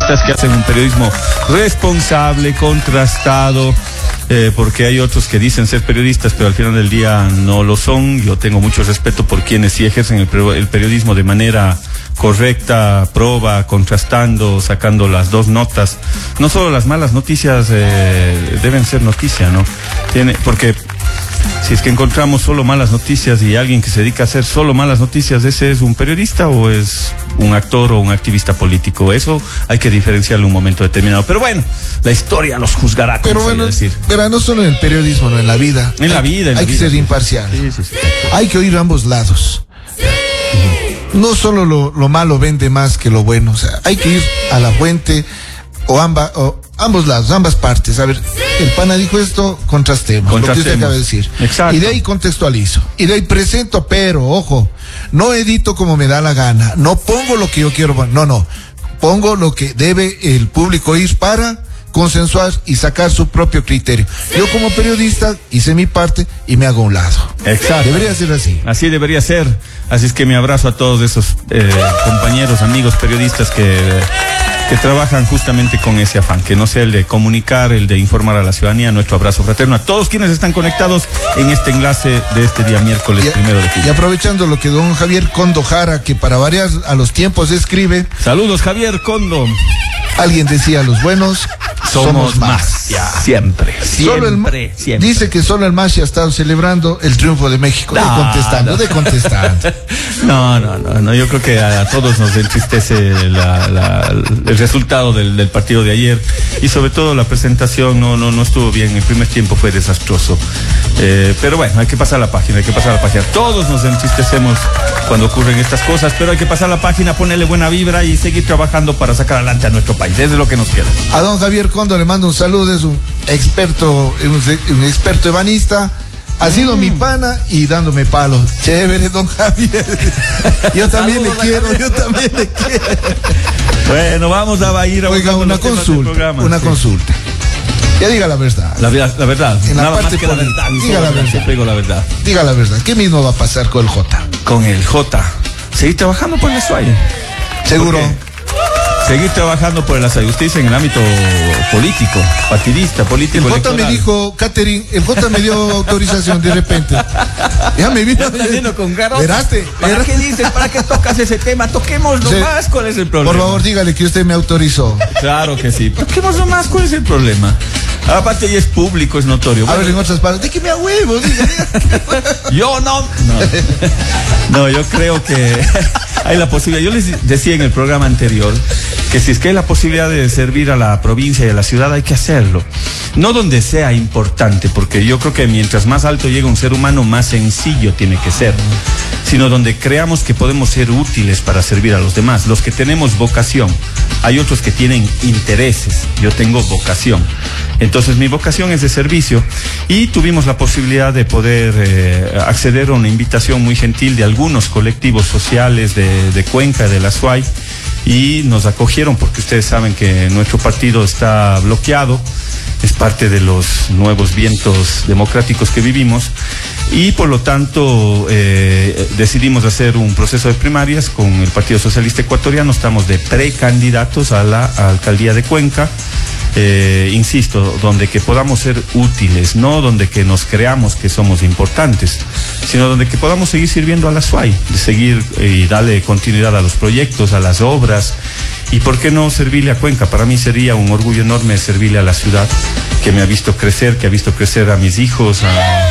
periodistas que hacen un periodismo responsable, contrastado, porque hay otros que dicen ser periodistas, pero al final del día no lo son. Yo tengo mucho respeto por quienes sí ejercen el periodismo de manera correcta, proba, contrastando, sacando las dos notas. No solo las malas noticias deben ser noticia, ¿no? Porque si es que encontramos solo malas noticias y alguien que se dedica a hacer solo malas noticias, ¿ese es un periodista o es un actor o un activista político? Eso hay que diferenciarlo en un momento determinado. Pero bueno, la historia los juzgará, como bueno, decir. Pero no solo en el periodismo, no, en la vida. Hay que ser imparcial. Sí. Hay que oír ambos lados. No solo lo malo vende más que lo bueno. O sea, hay que ir a la fuente o ambos lados, ambas partes. A ver, el pana dijo esto, contrastemos lo que usted acaba de decir. Exacto. Y de ahí contextualizo. Y de ahí presento, pero, ojo, no edito como me da la gana. No pongo lo que yo quiero poner. No. Pongo lo que debe el público ir para consensuar y sacar su propio criterio. Yo como periodista hice mi parte y me hago a un lado. Exacto. Debería ser así. Así debería ser. Así es que me abrazo a todos esos compañeros, amigos periodistas que trabajan justamente con ese afán, que no sea el de comunicar, el de informar a la ciudadanía. Nuestro abrazo fraterno a todos quienes están conectados en este enlace de este día miércoles 1 de julio. Y aprovechando lo que don Javier Condo Jara, que para variar a los tiempos escribe. Saludos, Javier Condo. Alguien decía, los buenos somos más. Ya. Siempre. Dice que solo el MAS ha estado celebrando el triunfo de México. De contestando. No, yo creo que a todos nos entristece el resultado del partido de ayer, y sobre todo la presentación no estuvo bien. El primer tiempo fue desastroso, pero bueno, hay que pasar la página. Todos nos entristecemos cuando ocurren estas cosas, pero hay que pasar la página, ponerle buena vibra y seguir trabajando para sacar adelante a nuestro país. Eso es lo que nos queda. A don Javier Condo le mando un saludo, es un experto ebanista. Ha sido mi pana y dándome palos. Chévere, don Javier. Yo también le quiero. Bueno, vamos a ir a una consulta. Ya diga la verdad. La verdad. En la nada parte más que la verdad. Diga la verdad. Siempre digo la verdad. Diga la verdad. ¿Qué mismo va a pasar con el J? Con el J. Seguir trabajando por el Azuay. Seguro. Seguir trabajando por el Azuay. Usted dice en el ámbito político, partidista, político. El J me dijo, Catherine, el J me dio autorización de repente. Ya me vino. Con ganas. ¿Veraste? ¿Para qué dices? ¿Para qué tocas ese tema? Toquémoslo más. ¿Cuál es el problema? Por favor, dígale que usted me autorizó. Claro que sí. Toquémoslo más. ¿Cuál es el problema? Aparte, ya es público, es notorio. A ver, en otras palabras, ¿de qué me huevo? Yo no. No, yo creo que hay la posibilidad. Yo les decía en el programa anterior que si es que hay la posibilidad de servir a la provincia y a la ciudad, hay que hacerlo. No donde sea importante, porque yo creo que mientras más alto llega un ser humano, más sencillo tiene que ser, sino donde creamos que podemos ser útiles para servir a los demás, los que tenemos vocación. Hay otros que tienen intereses, yo tengo vocación. Entonces mi vocación es de servicio, y tuvimos la posibilidad de poder acceder a una invitación muy gentil de algunos colectivos sociales de Cuenca, de la Azuay, y nos acogieron porque ustedes saben que nuestro partido está bloqueado, es parte de los nuevos vientos democráticos que vivimos, y por lo tanto decidimos hacer un proceso de primarias con el Partido Socialista Ecuatoriano. Estamos de precandidatos a la alcaldía de Cuenca. Insisto, donde que podamos ser útiles, no donde que nos creamos que somos importantes, sino donde que podamos seguir sirviendo a la Azuay, de seguir y darle continuidad a los proyectos, a las obras, y por qué no servirle a Cuenca. Para mí sería un orgullo enorme servirle a la ciudad, que me ha visto crecer, que ha visto crecer a mis hijos,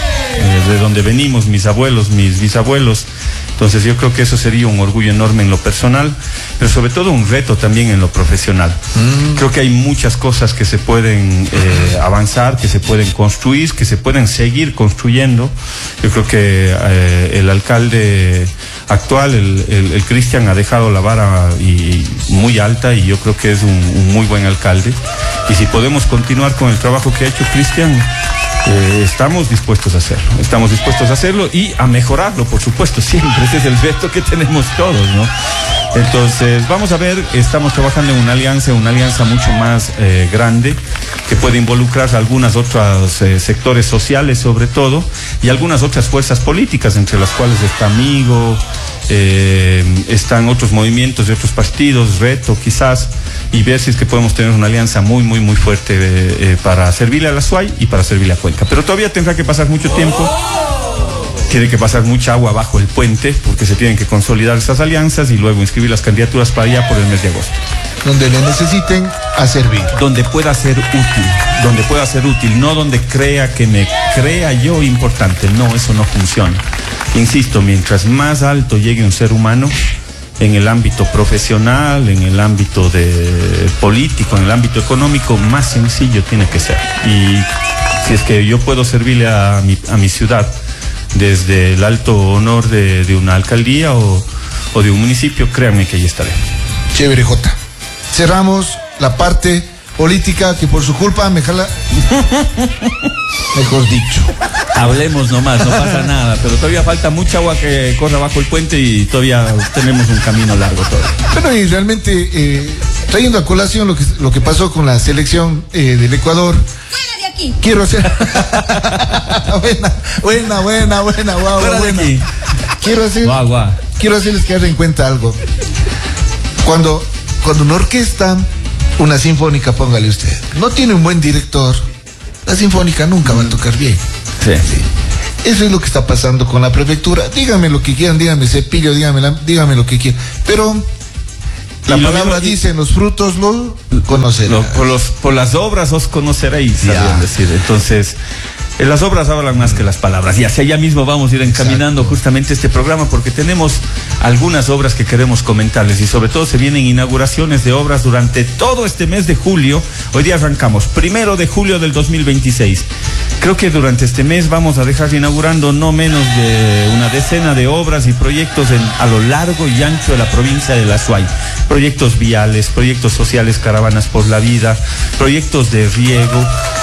de donde venimos, mis abuelos, mis bisabuelos. Entonces yo creo que eso sería un orgullo enorme en lo personal, pero sobre todo un reto también en lo profesional. Creo que hay muchas cosas que se pueden avanzar, que se pueden construir, que se pueden seguir construyendo. Yo creo que el alcalde actual, el Cristian, ha dejado la vara muy alta, y yo creo que es un muy buen alcalde. Y si podemos continuar con el trabajo que ha hecho Cristian, estamos dispuestos a hacerlo y a mejorarlo, por supuesto, siempre. Ese es el reto que tenemos todos, ¿no? Entonces, vamos a ver, estamos trabajando en una alianza mucho más grande, que puede involucrar a algunas otras sectores sociales sobre todo, y algunas otras fuerzas políticas, entre las cuales está Amigo, están otros movimientos de otros partidos, Reto quizás, y ver si es que podemos tener una alianza muy, muy, muy fuerte para servirle a la SUAY y para servirle a Cuenca. Pero todavía tendrá que pasar mucho tiempo. Tiene que pasar mucha agua bajo el puente porque se tienen que consolidar esas alianzas y luego inscribir las candidaturas para allá por el mes de agosto. Donde le necesiten a servir. Donde pueda ser útil, no donde crea que me crea yo importante. No, eso no funciona. Insisto, mientras más alto llegue un ser humano, en el ámbito profesional, en el ámbito político, en el ámbito económico, más sencillo tiene que ser. Y si es que yo puedo servirle a mi ciudad desde el alto honor de una alcaldía o de un municipio, créanme que ahí estaré. Chévere, Jota. Cerramos la parte política que por su culpa me jala. Mejor dicho. Hablemos nomás, no pasa nada, pero todavía falta mucha agua que corra bajo el puente y todavía tenemos un camino largo todavía. Bueno, y realmente, trayendo a colación lo que pasó con la selección del Ecuador. ¡Fuera de aquí! Quiero hacer. buena, guau, buena. Quiero hacerles que hagan en cuenta algo. Cuando una orquesta, una sinfónica, póngale usted, no tiene un buen director, la sinfónica nunca va a tocar bien. Sí. Eso es lo que está pasando con la prefectura. Dígame lo que quieran, dígame Cepillo, dígame lo que quieran. Pero la palabra dice, los frutos lo conocerán. Por las obras os conoceréis, sabían decir. Entonces, las obras hablan más que las palabras. Y hacia allá mismo vamos a ir encaminando justamente este programa, porque tenemos algunas obras que queremos comentarles y sobre todo se vienen inauguraciones de obras durante todo este mes de julio. Hoy día arrancamos 1 de julio del 2026. Creo que durante este mes vamos a dejar inaugurando no menos de una decena de obras y proyectos a lo largo y ancho de la provincia de la SUAY. Proyectos viales, proyectos sociales, caravanas por la vida, proyectos de riego,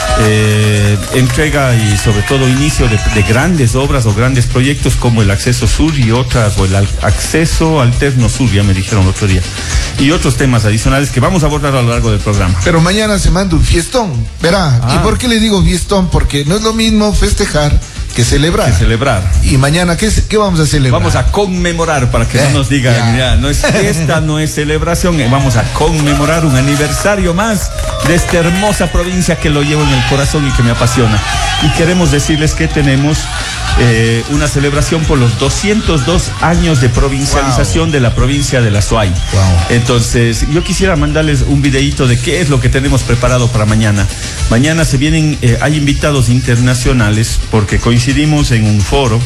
entrega y sobre todo inicio de grandes obras o grandes proyectos como el acceso sur y otras, o el acceso alterno sur, ya me dijeron el otro día, y otros temas adicionales que vamos a abordar a lo largo del programa. Pero mañana se manda un fiestón, verá. ¿Y por qué le digo fiestón? Porque no es lo mismo festejar que celebrar. Y mañana, ¿qué vamos a celebrar? Vamos a conmemorar, para que no nos digan, ya, no es fiesta, no es celebración, vamos a conmemorar un aniversario más de esta hermosa provincia que lo llevo en el corazón y que me apasiona. Y queremos decirles que tenemos una celebración por los 202 años de provincialización de la provincia de la SUAY. Entonces, yo quisiera mandarles un videíto de qué es lo que tenemos preparado para mañana. Mañana se vienen, hay invitados internacionales, porque coincidimos en un foro.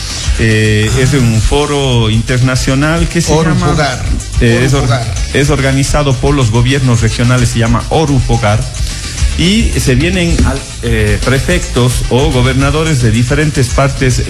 Es un foro internacional que se llama es organizado por los gobiernos regionales, se llama Orupogar, y se vienen prefectos o gobernadores de diferentes partes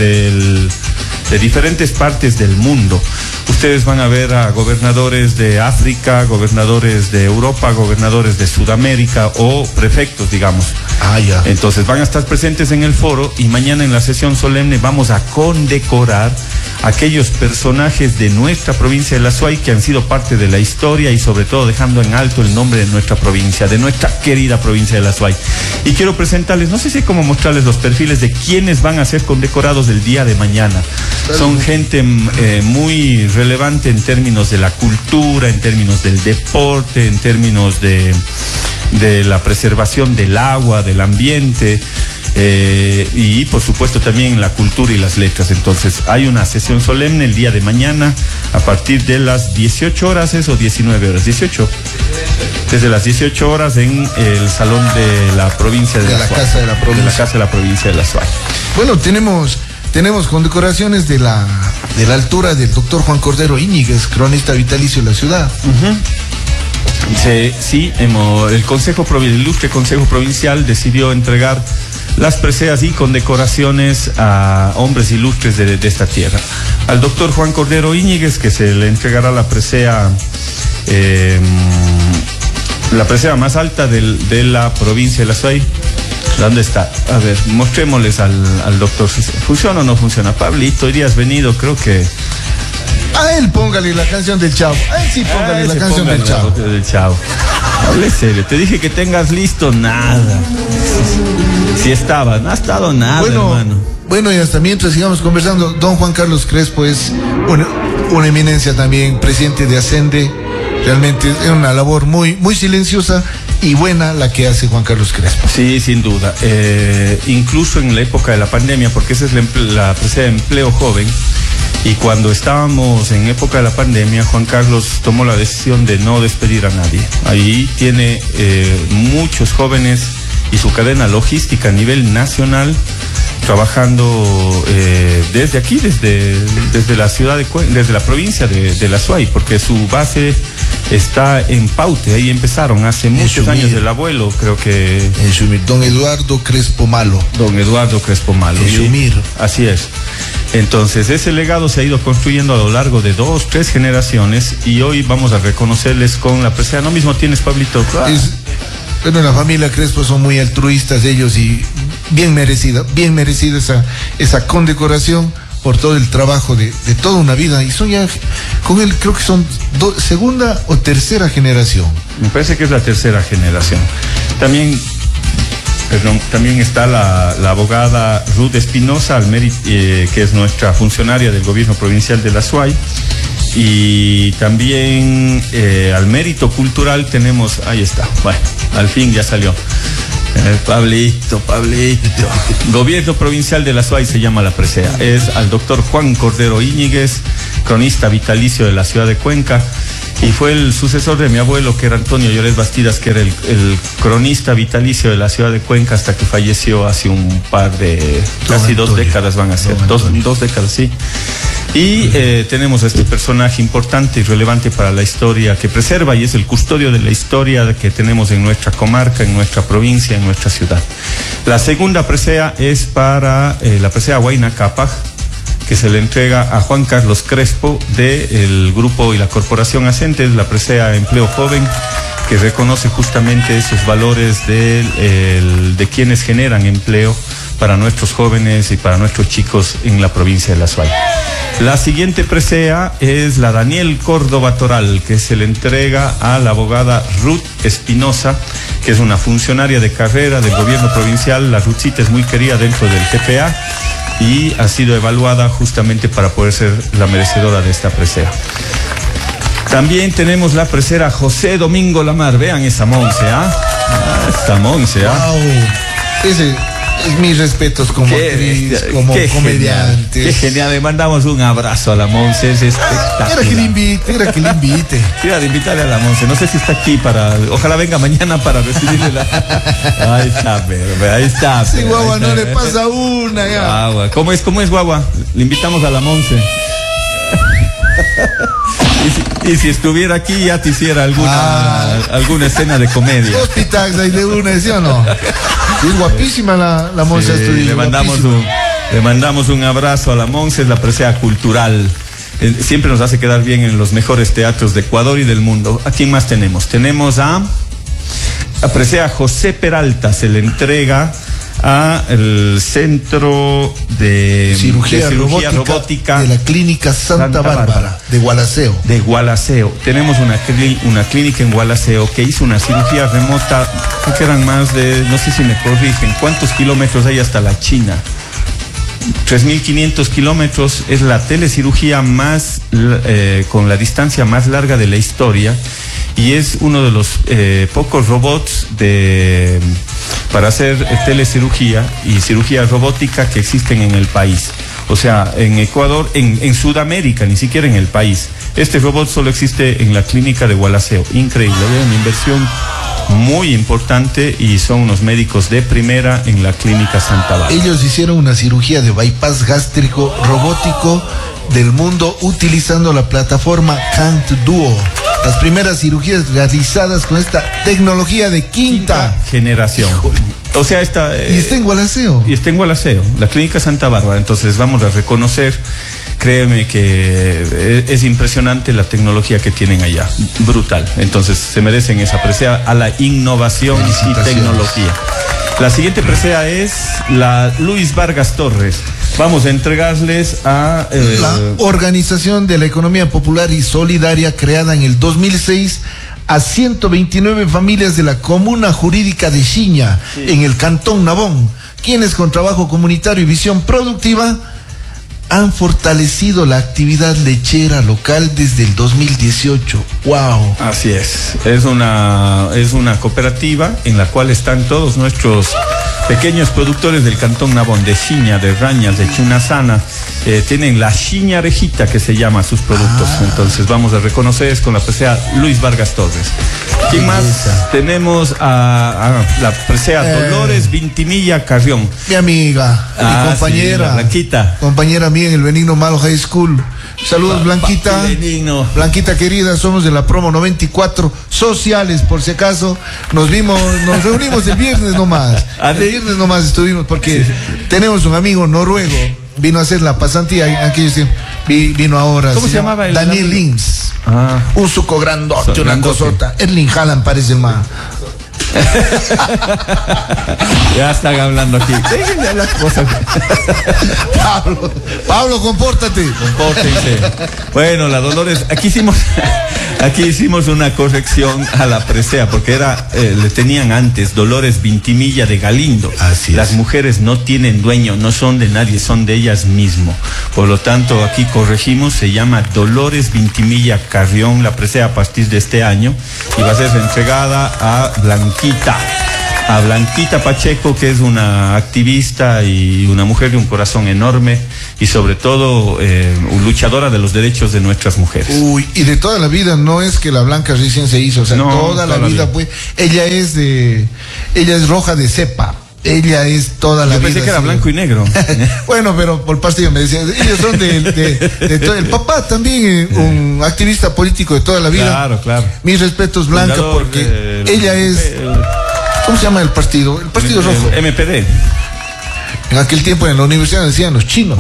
del mundo. Ustedes van a ver a gobernadores de África, gobernadores de Europa, gobernadores de Sudamérica o prefectos, digamos. Entonces van a estar presentes en el foro y mañana en la sesión solemne vamos a condecorar aquellos personajes de nuestra provincia de la SUAY que han sido parte de la historia y sobre todo dejando en alto el nombre de nuestra provincia, de nuestra querida provincia de la SUAY. Y quiero presentarles, no sé si cómo mostrarles los perfiles de quienes van a ser condecorados el día de mañana. Son gente muy relevante en términos de la cultura, en términos del deporte, en términos de la preservación del agua, del ambiente, y por supuesto también la cultura y las letras. Entonces hay una sesión solemne el día de mañana a partir de las 18 horas, ¿es o 19 horas? 18. Desde las 18 horas en el salón de la provincia de la Casa de la Provincia. De la Casa de la Provincia de la SUAY. Bueno, tenemos condecoraciones de la altura del doctor Juan Cordero Íñiguez, cronista vitalicio de la ciudad. Sí, el ilustre Consejo Provincial decidió entregar las preseas y condecoraciones a hombres ilustres de esta tierra. Al doctor Juan Cordero Íñiguez, que se le entregará la presea más alta de la provincia de la SUAY. ¿Dónde está? A ver, mostrémosles al doctor. ¿Funciona o no funciona? Pablito, hoy día has venido, creo que... A él póngale la canción del Chavo. A él sí póngale la canción del Chavo. Hable serio, te dije que tengas listo nada. Si estaba, no ha estado nada, hermano. Bueno, y hasta mientras sigamos conversando, don Juan Carlos Crespo es una eminencia también, presidente de Ascende, Realmente es una labor muy, muy silenciosa y buena la que hace Juan Carlos Crespo. Sí, sin duda. Incluso en la época de la pandemia, porque esa es la presea de empleo joven, y cuando estábamos en época de la pandemia, Juan Carlos tomó la decisión de no despedir a nadie. Ahí tiene muchos jóvenes y su cadena logística a nivel nacional trabajando desde aquí, desde la ciudad desde la provincia de la Suay, porque su base está en Paute. Ahí empezaron hace muchos años del abuelo, creo que en Sumir, don Eduardo Crespo Malo. Don Eduardo Crespo Malo. En Sumir. Así es. Entonces ese legado se ha ido construyendo a lo largo de 2, 3 generaciones, y hoy vamos a reconocerles con la presea. ¿No mismo tienes, Pablito? Bueno, la familia Crespo son muy altruistas ellos, y bien merecida esa condecoración por todo el trabajo de toda una vida. Y son ya, con él creo que son segunda o tercera generación. Me parece que es la tercera generación. También está la abogada Ruth Espinosa, que es nuestra funcionaria del gobierno provincial de la Suay. Y también al mérito cultural tenemos, ahí está, bueno, al fin ya salió. Pablito. Gobierno provincial de la Suay se llama la presea. Es al doctor Juan Cordero Íñiguez, cronista vitalicio de la ciudad de Cuenca, y fue el sucesor de mi abuelo, que era Antonio Llorés Bastidas, que era el cronista vitalicio de la ciudad de Cuenca, hasta que falleció hace un par de, casi 2 décadas van a ser, dos décadas, sí. Y tenemos a este personaje importante y relevante para la historia que preserva, y es el custodio de la historia que tenemos en nuestra comarca, en nuestra provincia, en nuestra ciudad. La segunda presea es para la presea Huayna Capac, que se le entrega a Juan Carlos Crespo del grupo y la corporación Ascentes, la presea Empleo Joven, que reconoce justamente esos valores de quienes generan empleo para nuestros jóvenes y para nuestros chicos en la provincia de La Suay. La siguiente presea es la Daniel Córdoba Toral, que se le entrega a la abogada Ruth Espinosa, que es una funcionaria de carrera del gobierno provincial. La Ruthcita es muy querida dentro del TPA y ha sido evaluada justamente para poder ser la merecedora de esta presea. También tenemos la presera José Domingo Lamar. Vean esa Monse, esta Monse, Wow. Ese es mis respetos como actriz, como comediante. Qué genial, le mandamos un abrazo a la Monse, es espectacular. Era que le invite. Quiero invitarle a la Monse, no sé si está aquí ojalá venga mañana para recibirle Ahí está, Sí, guagua, no le pasa una ya. Guagua, ¿cómo es guagua? Le invitamos a la Monse. Y si estuviera aquí ya te hiciera alguna escena de comedia. Hospitax ahí de una, ¿sí o no? Es guapísima la Monse. Sí, le mandamos un abrazo a la Monse, es la presea cultural. Siempre nos hace quedar bien en los mejores teatros de Ecuador y del mundo. ¿A quién más tenemos? Tenemos a presea José Peralta, se le entrega a el Centro de Cirugía Robótica de la Clínica Santa Bárbara de Gualaceo. Tenemos una clínica en Gualaceo que hizo una cirugía remota, creo que eran más de, no sé si me corrigen, ¿cuántos kilómetros hay hasta la China? 3.500 kilómetros. Es la telecirugía más con la distancia más larga de la historia, y es uno de los pocos robots para hacer telecirugía y cirugía robótica que existen en el país. O sea, en Ecuador, en Sudamérica, ni siquiera en el país. Este robot solo existe en la clínica de Gualaceo. Increíble, es una inversión muy importante y son unos médicos de primera en la clínica Santa Bárbara. Ellos hicieron una cirugía de bypass gástrico robótico del mundo utilizando la plataforma Cant Duo. Las primeras cirugías realizadas con esta tecnología de quinta generación. O sea, y está en Gualaceo. La clínica Santa Bárbara. Entonces vamos a reconocer, créeme que es impresionante la tecnología que tienen allá, brutal. Entonces se merecen esa presea a la innovación y tecnología. La siguiente presea es la Luis Vargas Torres. Vamos a entregarles a la Organización de la Economía Popular y Solidaria, creada en el 2006, a 129 familias de la comuna jurídica de Xiña, en el cantón Nabón, quienes con trabajo comunitario y visión productiva han fortalecido la actividad lechera local desde el 2018. ¡Wow! Así es una cooperativa en la cual están todos nuestros pequeños productores del Cantón Nabón, de Xiña, de Rañas, de Chunasana. Tienen la Xiña Rejita, que se llama sus productos. Entonces vamos a reconocer con la presea Luis Vargas Torres. ¿Quién más? Tenemos a la presea Dolores Vintimilla Carrión. Mi amiga, mi compañera. Sí, Blanquita. Compañera mía en el Benigno Malo High School. Saludos, Blanquita. Benigno. Blanquita querida, somos de la promo 94 sociales, por si acaso. Nos reunimos el viernes nomás. El viernes nomás estuvimos porque tenemos un amigo noruego. Vino a hacer la pasantía en aquellos tiempos. Vino ahora. ¿Cómo se llamaba el Daniel Lins. Un suco grandote, una cosota. Erling Haaland parece el más. Ya están hablando aquí. Déjenme hablar cosas. Pablo, compórtate. Compórtense. Bueno, la Dolores, aquí hicimos una corrección a la presea, porque le tenían antes Dolores Vintimilla de Galindo. Así es. Las mujeres no tienen dueño, no son de nadie, son de ellas mismas. Por lo tanto, aquí corregimos, se llama Dolores Vintimilla Carrión, la presea a partir de este año, y va a ser entregada a Blanquita Pacheco, que es una activista y una mujer de un corazón enorme y sobre todo luchadora de los derechos de nuestras mujeres. Uy, y de toda la vida, no es que la Blanca recién se hizo, o sea, no, toda la vida pues, ella es roja de cepa. Ella es toda la vida. Yo pensé que era blanco y negro. Bueno, pero por pastillo me decía, ellos son de todo. El papá también, un activista político de toda la vida. Claro. Mis respetos, Blanca, porque ella es. ¿Cómo se llama el partido? El partido rojo. MPD. En aquel tiempo en la universidad decían los chinos.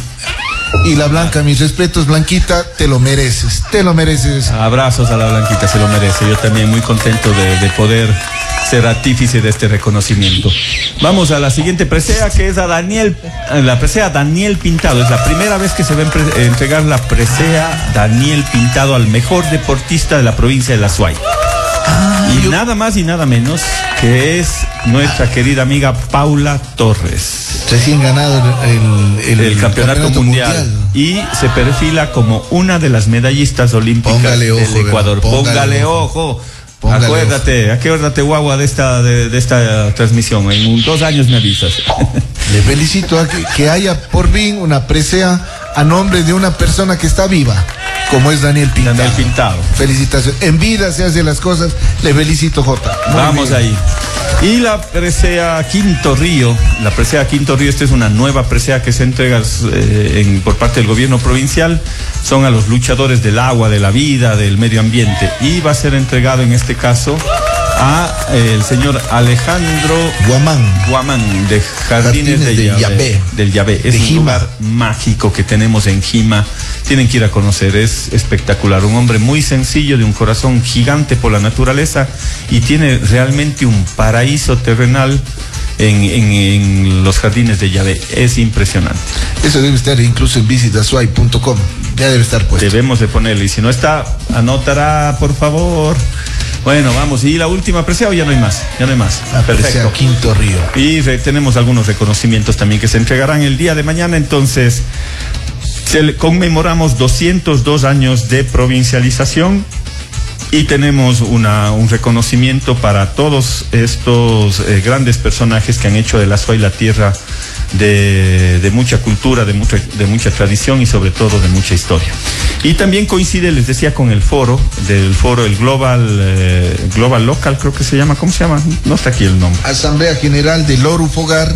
Y la Blanca, mis respetos, Blanquita, te lo mereces. Abrazos a la Blanquita, se lo merece. Yo también muy contento de poder ser artífice de este reconocimiento. Vamos a la siguiente presea, que es la presea Daniel Pintado. Es la primera vez que se va a entregar la presea Daniel Pintado al mejor deportista de la provincia de La Suay. Nada más y nada menos que es nuestra querida amiga Paula Torres. Recién ganado el campeonato mundial. Y se perfila como una de las medallistas olímpicas del Ecuador. Póngale ojo. Acuérdate, guagua, de esta transmisión. En 2 años me avisas. Le felicito a que haya por fin una presea a nombre de una persona que está viva, como es Daniel Pintado. Felicitaciones. En vida se hacen las cosas. Le felicito, Jota. Vamos ahí. Y la presea Quinto Río. La presea Quinto Río, esta es una nueva presea que se entrega por parte del gobierno provincial. Son a los luchadores del agua, de la vida, del medio ambiente. Y va a ser entregado en este caso a el señor Alejandro Guamán de Jardines de Yabé, del Yabé. Es un lugar mágico que tenemos en Jima. Tienen que ir a conocer, es espectacular. Un hombre muy sencillo, de un corazón gigante por la naturaleza, y tiene realmente un paraíso terrenal en los Jardines de Yabé. Es impresionante. Eso debe estar incluso en visitasuay.com. Ya debe estar puesto. Debemos de ponerle, y si no está, anotará, por favor. Bueno, vamos. ¿Y la última presea o ya no hay más? Perfecto. Quinto Río. Y tenemos algunos reconocimientos también que se entregarán el día de mañana. Entonces, conmemoramos 202 años de provincialización y tenemos un reconocimiento para todos estos grandes personajes que han hecho de La Suay la tierra de mucha cultura, de mucha tradición y sobre todo de mucha historia. Y también coincide, les decía, con el foro, el Global Local, creo que se llama. ¿Cómo se llama? No está aquí el nombre. Asamblea General del Orufogar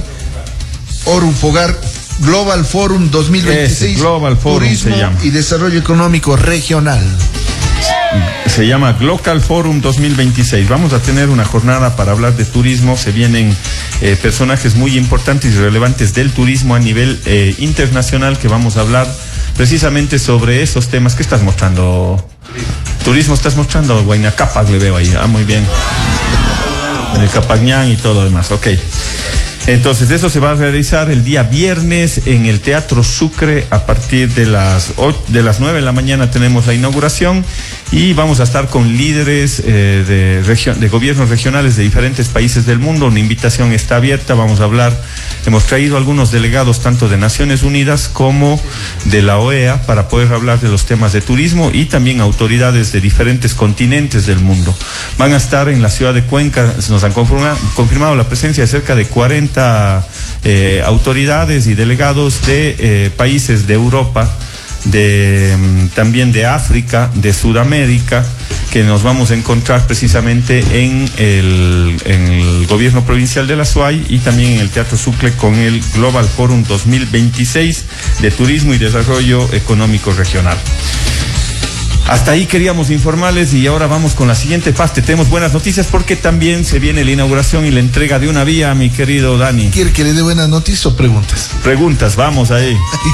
Global Forum 2026. Global Forum Turismo se llama. Y Desarrollo Económico Regional. Se llama Global Forum 2026. Vamos a tener una jornada para hablar de turismo. Se vienen personajes muy importantes y relevantes del turismo a nivel internacional, que vamos a hablar precisamente sobre esos temas. ¿Qué estás mostrando? Turismo estás mostrando, Huayna Capac, le veo ahí. Muy bien. El Capañán y todo lo demás. Ok. Entonces, eso se va a realizar el día viernes en el Teatro Sucre a partir de las 9 de la mañana. Tenemos la inauguración y vamos a estar con líderes de gobiernos regionales de diferentes países del mundo. Una invitación está abierta, vamos a hablar, hemos traído algunos delegados tanto de Naciones Unidas como de la OEA para poder hablar de los temas de turismo y también autoridades de diferentes continentes del mundo. Van a estar en la ciudad de Cuenca, nos han confirmado la presencia de cerca de 40 autoridades y delegados de países de Europa, también de África, de Sudamérica, que nos vamos a encontrar precisamente en el gobierno provincial de la SUAY y también en el Teatro Sucre con el Global Forum 2026 de Turismo y Desarrollo Económico Regional. Hasta ahí queríamos informarles y ahora vamos con la siguiente fase. Tenemos buenas noticias porque también se viene la inauguración y la entrega de una vía, mi querido Dani. ¿Quiere que le dé buenas noticias o preguntas? Preguntas, vamos ahí.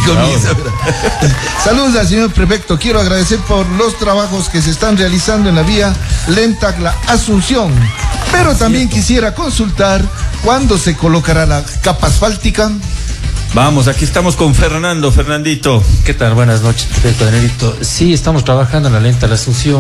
Saludos al señor prefecto. Quiero agradecer por los trabajos que se están realizando en la vía Lentacla Asunción. Pero también quisiera consultar cuándo se colocará la capa asfáltica. Vamos, aquí estamos con Fernandito. ¿Qué tal? Buenas noches, perfecto, Danielito. Sí, estamos trabajando en la Lenta La Asunción.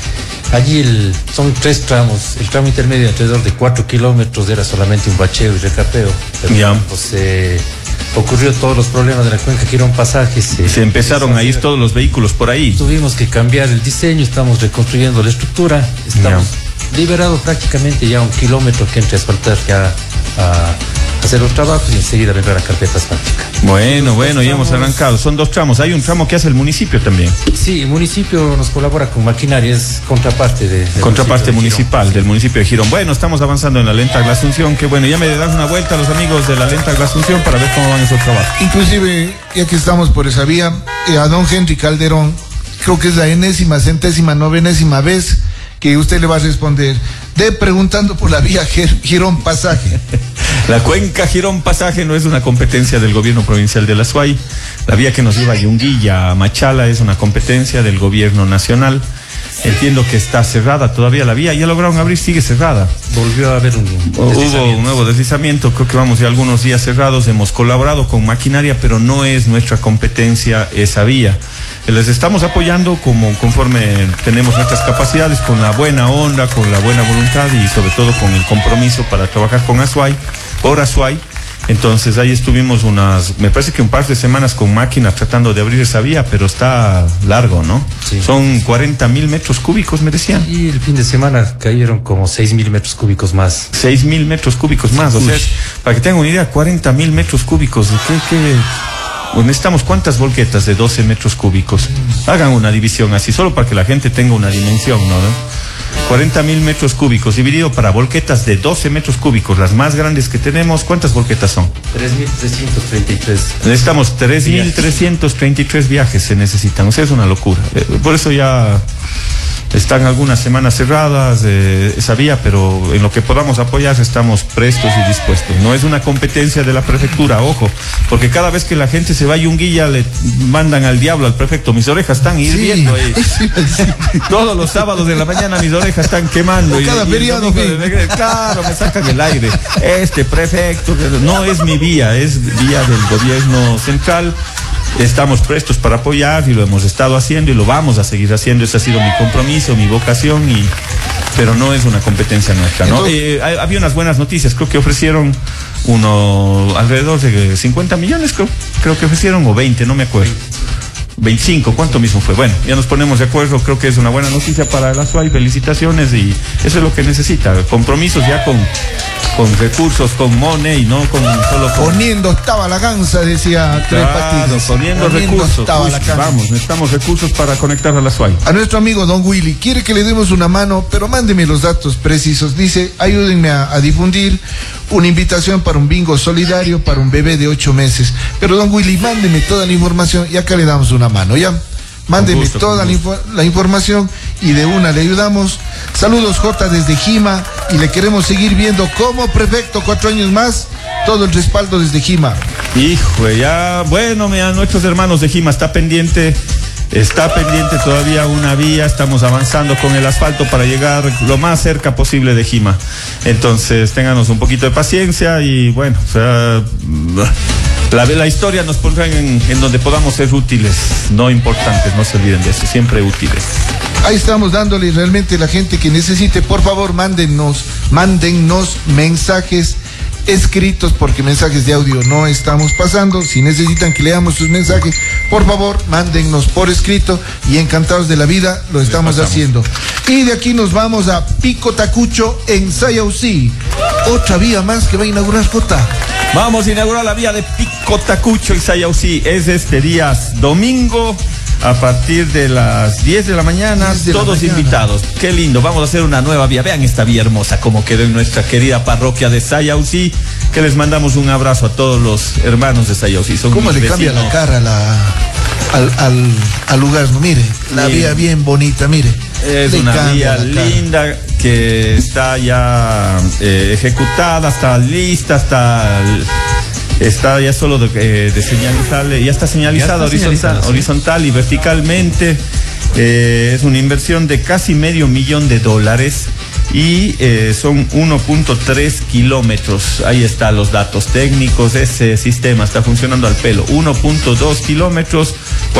Allí son 3 tramos. El tramo intermedio alrededor de 4 kilómetros era solamente un bacheo y recapeo. Pero ya. Pues ocurrió todos los problemas de la cuenca Girón Pasaje. Se empezaron a ir todos los vehículos por ahí. Tuvimos que cambiar el diseño, estamos reconstruyendo la estructura. Estamos liberados prácticamente ya 1 kilómetro que entre a asfaltar ya a hacer los trabajos y enseguida vendrá la carpeta asfáltica. Bueno, ya hemos arrancado. Son 2 tramos. Hay un tramo que hace el municipio también. Sí, el municipio nos colabora con maquinaria, es contraparte municipal del municipio de Girón. Bueno, estamos avanzando en la Lentacla Asunción. Que bueno, ya me dan una vuelta a los amigos de la Lentacla Asunción para ver cómo van esos trabajos. Inclusive, ya que estamos por esa vía, a don Henry Calderón, creo que es la 90ª, 90ª vez que usted le va a responder preguntando por la vía Girón Pasaje. La cuenca Girón Pasaje no es una competencia del gobierno provincial de la SUAY. La vía que nos lleva a Yunguilla, a Machala, es una competencia del gobierno nacional. Entiendo que está cerrada todavía la vía. Ya lograron abrir, sigue cerrada. Volvió a haber hubo un nuevo deslizamiento. Creo que vamos ya algunos días cerrados. Hemos colaborado con maquinaria, pero no es nuestra competencia esa vía. Les estamos apoyando conforme tenemos nuestras capacidades, con la buena onda, con la buena voluntad y sobre todo con el compromiso para trabajar con Azuay, por Azuay. Entonces ahí estuvimos me parece que un par de semanas con máquinas tratando de abrir esa vía, pero está largo, ¿no? Sí. Son 40,000 metros cúbicos, me decían. Y el fin de semana cayeron como 6,000 metros cúbicos más. 6,000 metros cúbicos más, o sea, para que tengan una idea, 40,000 metros cúbicos. Necesitamos cuántas volquetas de 12 metros cúbicos. Hagan una división así, solo para que la gente tenga una dimensión, ¿no? 40,000 metros cúbicos dividido para volquetas de 12 metros cúbicos, las más grandes que tenemos. ¿Cuántas volquetas son? 3,333. Necesitamos 3,333 viajes se necesitan, o sea, es una locura. Por eso ya están algunas semanas cerradas esa vía, pero en lo que podamos apoyar estamos prestos y dispuestos. No es una competencia de la prefectura, ojo, porque cada vez que la gente se va a Yunguilla le mandan al diablo al prefecto. Mis orejas están hirviendo ahí. Sí. Todos los sábados de la mañana mis orejas están quemando. Cada feriado. Claro, me sacan el aire. Este prefecto, no es mi vía, es vía del gobierno central. Estamos prestos para apoyar y lo hemos estado haciendo y lo vamos a seguir haciendo. Ese ha sido mi compromiso, mi vocación, pero no es una competencia nuestra, ¿no? Había unas buenas noticias, creo que ofrecieron alrededor de 50 millones, creo que ofrecieron, o 20, no me acuerdo. 25, ¿cuánto mismo fue? Bueno, ya nos ponemos de acuerdo, creo que es una buena noticia para la SUAY, felicitaciones, y eso es lo que necesita, compromisos ya con recursos, con money, no solo con... Poniendo estaba la ganza, decía Tres Patines. Poniendo recursos. Vamos, necesitamos recursos para conectar a la SUAY. A nuestro amigo Don Willy, quiere que le demos una mano, pero mándeme los datos precisos. Dice, ayúdenme a difundir una invitación para un bingo solidario para un bebé de 8 meses. Pero Don Willy, mándeme toda la información y acá le damos una mano, ¿ya? Mándeme toda la información y de una le ayudamos. Saludos J desde Jima, y le queremos seguir viendo como prefecto 4 años más. Todo el respaldo desde Jima. Hijo, ya, bueno, mira, nuestros hermanos de Jima, está pendiente Está pendiente todavía una vía, estamos avanzando con el asfalto para llegar lo más cerca posible de Jima. Entonces, ténganos un poquito de paciencia y bueno, o sea, la historia nos pondrá en donde podamos ser útiles, no importantes, no se olviden de eso, siempre útiles. Ahí estamos dándole realmente la gente que necesite, por favor, mándennos mensajes escritos, porque mensajes de audio no estamos pasando. Si necesitan que leamos sus mensajes, por favor, mándennos por escrito y encantados de la vida lo estamos haciendo. Y de aquí nos vamos a Pico Tacucho en Sayausí, otra vía más que va a inaugurar Jota. Vamos a inaugurar la vía de Pico Tacucho en Sayausí, es este día domingo. A partir de las 10 de la mañana, todos invitados. Qué lindo, vamos a hacer una nueva vía. Vean esta vía hermosa como quedó en nuestra querida parroquia de Sayausí, que les mandamos un abrazo a todos los hermanos de Sayausí. ¿Cómo le cambia la cara al lugar? No, mire, la vía bien bonita, mire. Es una vía linda que está ya ejecutada, está lista, está ya solo de señalizarle, ya está señalizada horizontal y verticalmente. Es una inversión de casi $500,000 y son 1.3 kilómetros. Ahí están los datos técnicos. Ese sistema está funcionando al pelo. 1.2 kilómetros,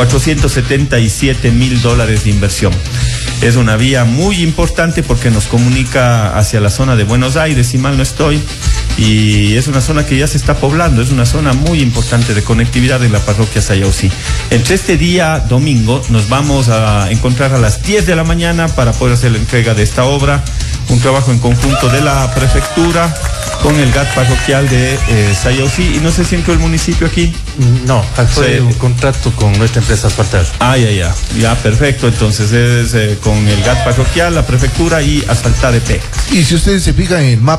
$477,000 de inversión. Es una vía muy importante porque nos comunica hacia la zona de Buenos Aires, si mal no estoy. Y es una zona que ya se está poblando, es una zona muy importante de conectividad en la parroquia Sayausí. Entre este día domingo nos vamos a encontrar a las 10 de la mañana para poder hacer la entrega de esta obra, un trabajo en conjunto de la prefectura con el GAT parroquial de Sayausí. Y no sé si entró el municipio aquí. No, fue un contrato con nuestra empresa Asfaltar. Ya, perfecto. Entonces es con el GAT parroquial, la prefectura y Asfaltar EP. Y si ustedes se fijan en el mapa